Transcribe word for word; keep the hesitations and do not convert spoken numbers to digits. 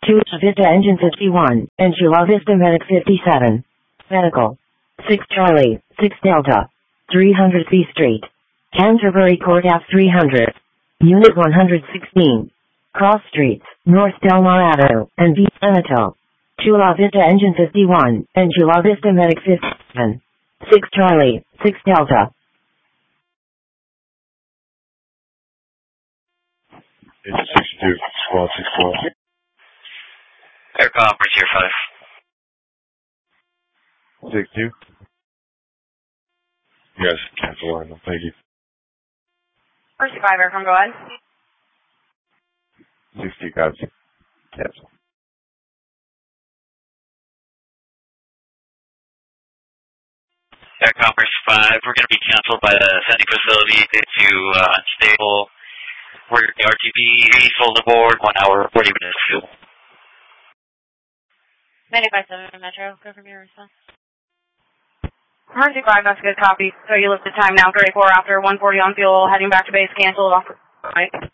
Chula Vista Engine fifty-one, and Chula Vista Medic fifty-seven. Medical. six Charlie, six Delta. three hundred C Street. Canterbury Courthouse three hundred. Unit one hundred sixteen. Cross Streets, North Del Mar Avenue, and V. Veneto. Chula Vista Engine fifty-one, and Chula Vista Medic fifty-seven. six Charlie, six Delta. It's sixty-two, squad six four. Air Conference here, five. sixty-two? Yes, cancel line, thank you. Mercy five, Aircom, go ahead. sixty, guys. Cancel. Air Conference five, we're going to be canceled by the sending facility due to uh, unstable. We're R T P, sold aboard, one hour, forty minutes fuel. ninety-five seven Metro, go from your response. Mercy five, that's a good copy. So you look at the time now, thirty-four after, one forty on fuel, heading back to base, cancel off. Right.